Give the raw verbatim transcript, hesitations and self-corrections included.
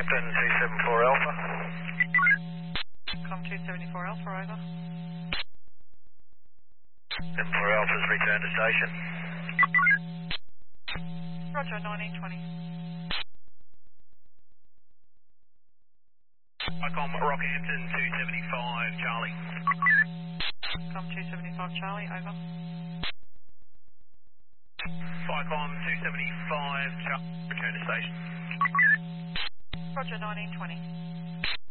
Rockhampton two seven four Alpha. Com two seventy-four Alpha, over. seven four Alpha's return to station. Roger, nineteen twenty. Icom Rockhampton two seventy-five Charlie. Com two seventy-five Charlie, over. Icom two seventy-five Charlie, return to station. Roger, nineteen twenty.